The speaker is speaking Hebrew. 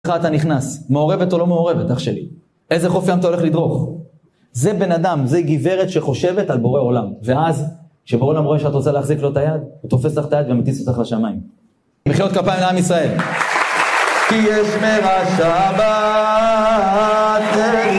אתה נכנס, מעורבת או לא מעורבת, אח שלי? איזה חוף ים אתה הולך לדרוך? זה בן אדם, זה גברת שחושבת על בורא עולם. ואז, כשבורא עולם רואה שאת רוצה להחזיק לו את היד, הוא תופס לך את היד ומטיס אותך לשמיים. מחיאות כפיים לעם ישראל. כי יש מרשבת